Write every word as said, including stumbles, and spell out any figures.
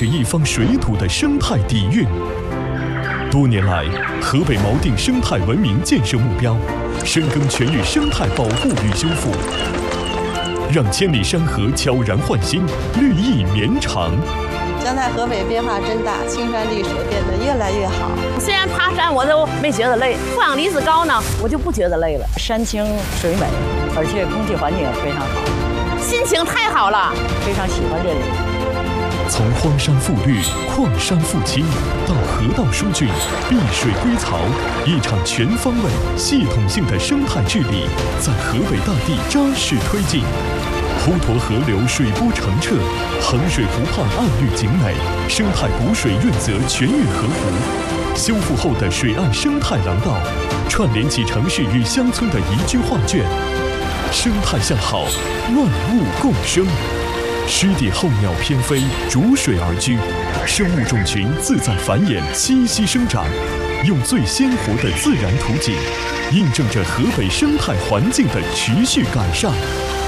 着一方水土的生态底蕴。多年来，河北锚定生态文明建设目标，深耕全域生态保护与修复，让千里山河悄然焕新，绿意绵长。 将在河北变化真大，青山绿水变得越来越好。 虽然爬山我都没觉得累，负氧离子高呢，我就不觉得累了。 山清水美，而且空气环境也非常好， 心情太好了， 非常喜欢这里。 从荒山覆绿、矿山复青，到河道疏浚、碧水归槽，一场全方位、系统性的生态治理在河北大地扎实推进。滹沱河流水波澄澈，衡水湖畔岸绿景美，生态补水润泽全域河湖。修复后的水岸生态廊道，串联起城市与乡村的宜居画卷。生态向好，万物共生。湿地候鸟翩飞，逐水而居，生物种群自在繁衍，栖息生长，用最鲜活的自然图景，印证着河北生态环境的持续改善。